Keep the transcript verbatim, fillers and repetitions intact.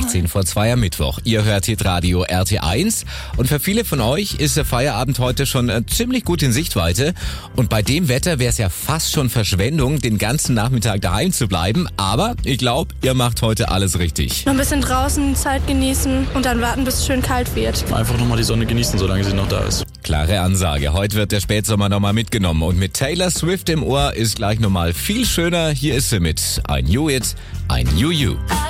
achtzehn vor zwei am Mittwoch. Ihr hört Hitradio R T eins und für viele von euch ist der Feierabend heute schon äh, ziemlich gut in Sichtweite. Und bei dem Wetter wäre es ja fast schon Verschwendung, den ganzen Nachmittag daheim zu bleiben. Aber ich glaube, ihr macht heute alles richtig. Noch ein bisschen draußen Zeit genießen und dann warten, bis es schön kalt wird. Einfach nochmal die Sonne genießen, solange sie noch da ist. Klare Ansage. Heute wird der Spätsommer nochmal mitgenommen. Und mit Taylor Swift im Ohr ist gleich nochmal viel schöner. Hier ist sie mit I Knew It, I Knew You.